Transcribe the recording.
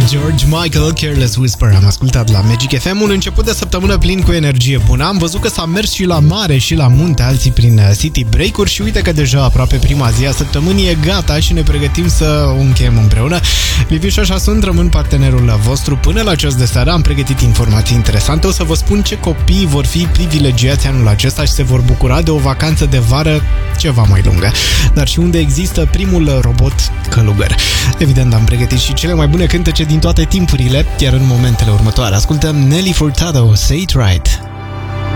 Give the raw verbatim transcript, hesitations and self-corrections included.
George Michael, Careless Whisper. Am ascultat la Magic F M. Un început de săptămână plin cu energie bună. Am văzut că s-a mers și la mare și la munte, alții prin city break-uri și uite că deja aproape prima zi a săptămânii e gata și ne pregătim să o încheiem împreună. Liviu și așa sunt, rămân partenerul vostru până la ceas de seară. Am pregătit informații interesante. O să vă spun ce copii vor fi privilegiați anul acesta și se vor bucura de o vacanță de vară ceva mai lungă. Dar și unde există primul robot călugăr. Evident, am pregătit și cele mai bune cântece din toate timpurile, iar în momentele următoare ascultăm Nelly Furtado, Say It Right.